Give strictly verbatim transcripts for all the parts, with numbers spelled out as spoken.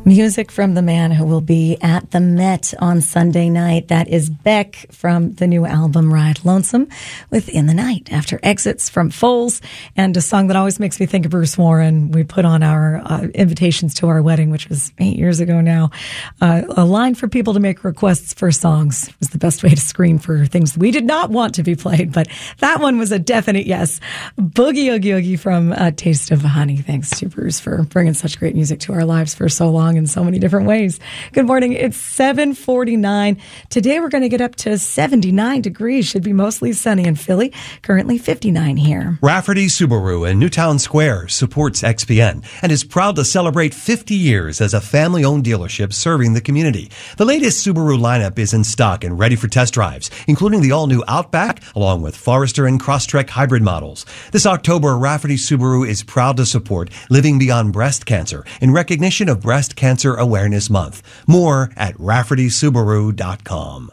Music from the man who will be at the Met on Sunday night. That is Beck from the new album Ride Lonesome with In the Night, after exits from Foals, and a song that always makes me think of Bruce Warren. We put on our uh, invitations to our wedding, which was eight years ago now. Uh, a line for people to make requests for songs was the best way to screen for things we did not want to be played, but that one was a definite yes. Boogie Oogie Oogie from A Taste of Honey. Thanks to Bruce for bringing such great music to our lives for so long in so many different ways. Good morning. It's seven forty-nine. Today we're going to get up to seventy-nine degrees. Should be mostly sunny in Philly. Currently fifty-nine here. Rafferty Subaru in Newtown Square supports X P N and is proud to celebrate fifty years as a family-owned dealership serving the community. The latest Subaru lineup is in stock and ready for test drives, including the all-new Outback, along with Forester and Crosstrek hybrid models. This October, Rafferty Subaru is proud to support Living Beyond Breast Cancer in recognition of Breast Cancer Awareness Month. More at rafferty subaru dot com.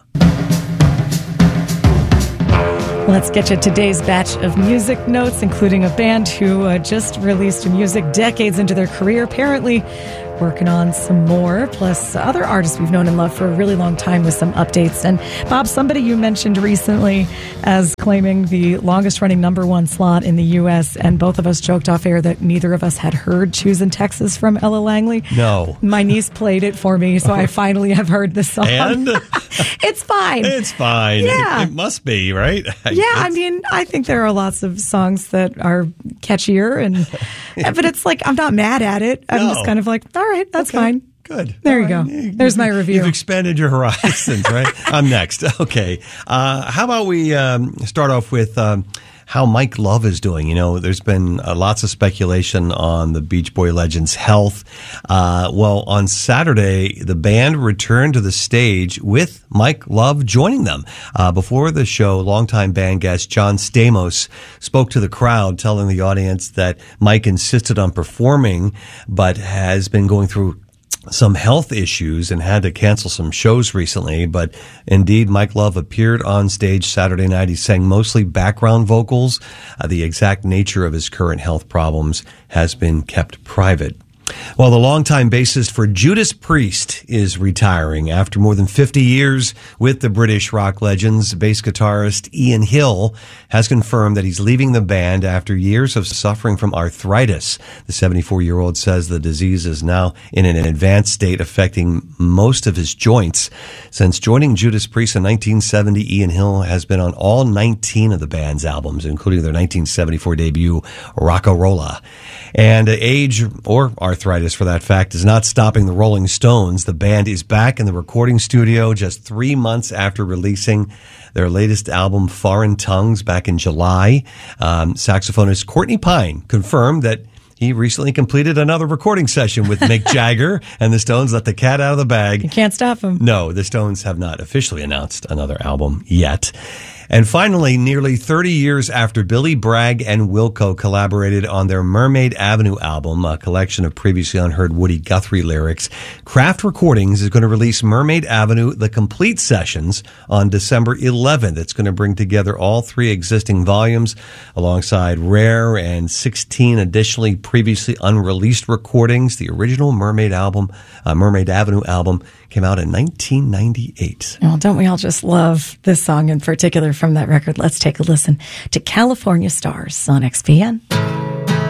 Let's get you today's batch of music notes, including a band who uh, just released music decades into their career, apparently working on some more, plus other artists we've known and loved for a really long time with some updates. And Bob, somebody you mentioned recently as claiming the longest running number one slot in the U S, and both of us joked off air that neither of us had heard Choosing Texas from Ella Langley. No. My niece played it for me, so I finally have heard the song. And? It's fine. It's fine. Yeah. It, it must be, right? Yeah, it's, I mean, I think there are lots of songs that are catchier, and but it's like, I'm not mad at it. I'm no. just kind of like, all right, that's okay. fine. Good. There All you right. go. You, There's my review. You've expanded your horizons, right? I'm next. Okay. Uh, how about we um, start off with um, how Mike Love is doing? You know, there's been uh, lots of speculation on the Beach Boy legend's health. Uh, well, on Saturday, the band returned to the stage with Mike Love joining them. Uh, before the show, longtime band guest John Stamos spoke to the crowd, telling the audience that Mike insisted on performing, but has been going through some health issues and had to cancel some shows recently. But indeed, Mike Love appeared on stage Saturday night. He sang mostly background vocals. Uh, the exact nature of his current health problems has been kept private. Well, the longtime bassist for Judas Priest is retiring after more than fifty years with the British rock legends. Bass guitarist Ian Hill has confirmed that he's leaving the band after years of suffering from arthritis. The seventy-four-year-old says the disease is now in an advanced state, affecting most of his joints. Since joining Judas Priest in nineteen seventy, Ian Hill has been on all nineteen of the band's albums, including their nineteen seventy-four debut, Rock-a-Rolla. And age, or arthritis for that fact, is not stopping the Rolling Stones. The band is back in the recording studio just three months after releasing their latest album, Foreign Tongues, back in July. Um, saxophonist Courtney Pine confirmed that he recently completed another recording session with Mick Jagger, and the Stones let the cat out of the bag. You can't stop them. No, the Stones have not officially announced another album yet. And finally, nearly thirty years after Billy Bragg and Wilco collaborated on their Mermaid Avenue album, a collection of previously unheard Woody Guthrie lyrics, Kraft Recordings is going to release Mermaid Avenue, The Complete Sessions, on December eleventh. It's going to bring together all three existing volumes alongside rare and sixteen additionally previously unreleased recordings. The original Mermaid album, uh, Mermaid Avenue album, came out in nineteen ninety-eight. Well, don't we all just love this song in particular from that record? Let's take a listen to California Stars on X P N.